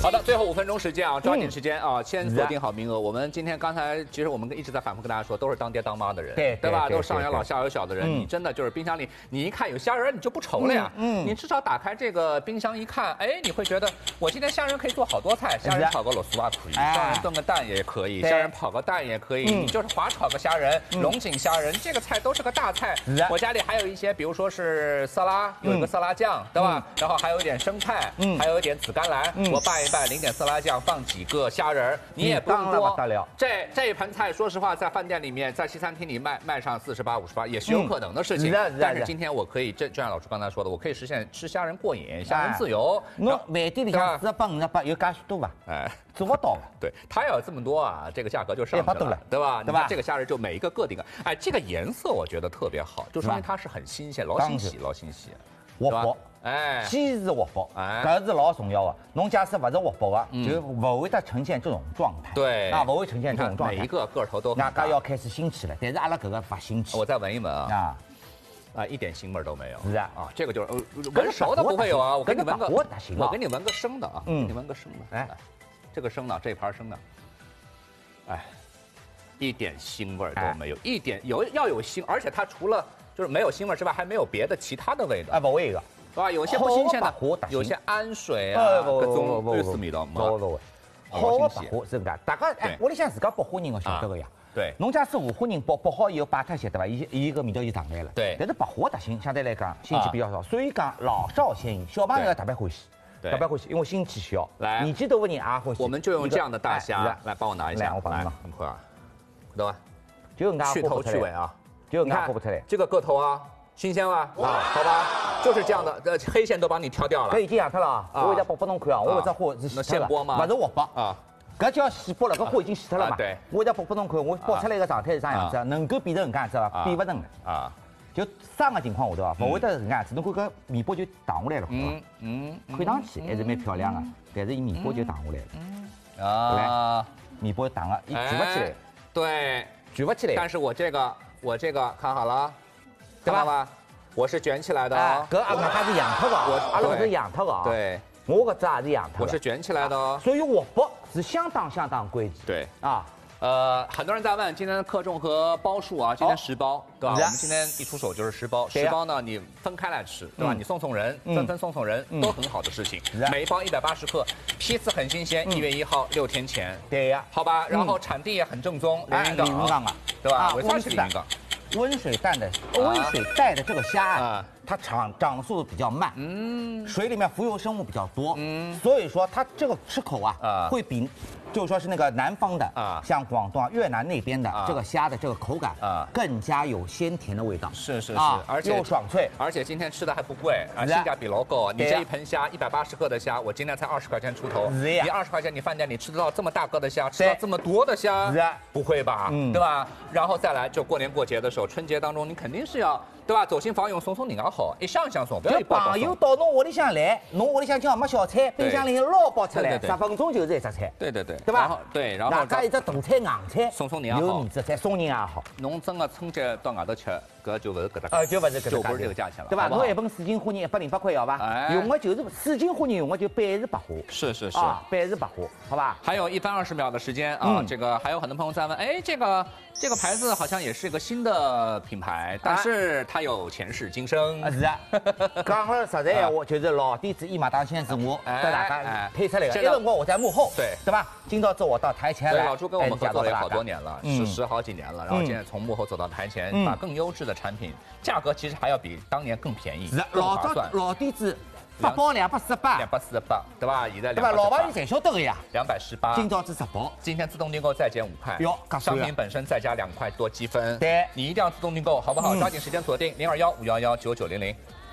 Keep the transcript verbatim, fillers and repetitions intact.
好的，最后五分钟时间啊，抓紧时间啊，先锁定好名额。我们今天刚才其实我们一直在反复跟大家说，都是当爹当妈的人， 对对吧？都是上有老下有小的人，你真的就是冰箱里，你一看有虾仁，你就不愁了呀。嗯，你至少打开这个冰箱一看，哎，你会觉得我今天虾仁可以做好多菜，虾仁炒个螺丝啊可以，虾仁炖个蛋也可以，虾仁炒个蛋也可以，你就是华炒个虾仁，龙井虾仁，这个菜都是个大菜。我家里还有一些，比如说是色拉，有一个色拉酱，对吧？然后还有一点生菜，还有一点紫甘蓝，我拌一拌，淋点色拉酱，放几个虾仁，你也不用多。这这一盘菜，说实话，在饭店里面，在西餐厅里卖卖上四十八、五十八也是有可能的事情。但是今天我可以，这就像老师刚才说的，我可以实现吃虾仁过瘾，虾仁自由。 侬饭店里向四十八、五十八有介许多伐？哎，做不到。 对，它要有这么多啊，这个价格就上去了，对吧？对吧？这个虾仁就每一个个定个，哎，这个颜色我觉得特别好，就说明它是很新鲜，老新鲜，老新鲜， 活泼。 哎， 鲜是活泼，哎，搿是老重要的。侬假使勿是活泼的，就勿会得呈现这种状态。 对， 啊，勿会呈现这种状态。 每一个个头都， 大家要开始兴起了。但是阿拉搿个勿兴起。 我再闻一闻啊。啊。啊，一点腥味都没有。 是啊， 啊，这个就是闻熟的不会有啊。我给你闻个，我给你闻个生的啊。嗯，你闻个生的。哎，这个生的，这盘生的，哎，一点腥味都没有，一点有要有腥，而且它除了就是没有腥味之外，还没有别的其他的味道。 哎，勿会个。 是吧？有些不新鲜的，有些氨水啊，各种类似味道嘛。 不不不，好的白花是搿个，大家哎，屋里向自家爆花人，我晓得个呀。 对， 侬假使五花人爆爆好以后摆脱些对伐？伊伊个味道就上来了。 对， 但是白花特性相对来讲腥气比较少，所以讲老少咸宜，小朋友特别欢喜，特别欢喜，因为腥气小。 来， 年纪大的人也欢喜。 我们就用这样的大虾来帮我拿一下， 来，我帮你拿， 很快啊，对吧？ 就俺去头去尾啊， 就俺豁不出来。 这个个头啊。新鲜吧？啊，好吧，就是这样的，呃，黑线都帮你挑掉了。 搿已经养脱了啊！我现在剥拨侬看啊，我搿只花是洗脱了， 现剥吗？ 勿是活剥啊，搿叫洗剥了，搿花已经洗脱了嘛。 对， 我现在剥拨侬看，我剥出来个状态是啥样子？能够变成搿样子伐？变勿成了啊！就生个情况下头啊，勿会得搿样子。侬看搿面包就荡下来了，嗯嗯，看上去还是蛮漂亮个，但是伊面包就荡下来了。嗯啊，面包荡了，伊举勿起来。 对， 举勿起来。 但是我这个，我这个看好了。知道吧？我是卷起来的哦。 搿阿拉它是养脱的，我阿拉是养脱的啊。 对， 我搿只也是养脱的。 我是卷起来的哦。 所以活剥是相当相当关键。 对啊，呃，很多人在问今天的克重和包数啊，今天十包，对吧？我们今天一出手就是十包，十包呢你分开来吃，对吧？你送送人，分分送送人都很好的事情。每一包一百八十克，批次很新鲜，一月一号六天前。 对呀， 好吧，然后产地也很正宗，连云港啊，对吧？潍坊是连云港。 温水蛋的温水带的这个虾啊，它长长速度比较慢，嗯，水里面浮游生物比较多，嗯，所以说它这个吃口啊，会比就是说是那个南方的啊，像广东啊、越南那边的这个虾的这个口感啊，更加有鲜甜的味道， 是是是，而且又爽脆， 而且今天吃的还不贵啊，性价比老高。你这一盆虾一百八十克的虾，我今天才二十块钱出头，你二十块钱你饭店里吃得到这么大个的虾，吃到这么多的虾，不会吧？嗯，对吧？然后再来就过年过节的时候。春节当中，你肯定是要对吧？走亲访友送送人家好，一箱箱送，不要一包包送。朋友到侬屋里向来，侬屋里向叫没小菜，冰箱里捞包出来，十分钟就是一只菜。 对对对， 对吧？ 对，然后大家一只大菜硬菜， 送送人家好， 有面子菜送人也好。 侬真个春节到外头吃，搿就勿是搿只， 呃，就勿是搿就不是这个价钱了， 对吧？侬一盆四斤花仁一百零八块要吧？用的就是四斤花仁用的就百是白花。 是是是， 百是白花，好吧？ 还有一分二十秒的时间啊，这个还有很多朋友在问，哎，这个。这个牌子好像也是一个新的品牌，但是它有前世今生。啊是啊，讲了实在闲话，就是老底子一马当先是我带大家配出来的。这个辰光我在幕后，对对吧？今朝走我到台前来。老朱跟我们合作了好多年了，是十好几年了。然后现在从幕后走到台前，把更优质的产品，价格其实还要比当年更便宜，更划算。老底子。八包两百四十八，两百四十八，对吧？现在对吧？老朋友侪晓得个呀，两百十八。今朝是十包，今天自动订购再减五块，哟，商品本身再加两块多积分，对，你一定要自动订购，好不好？抓紧时间锁定零二幺五幺幺九九零零。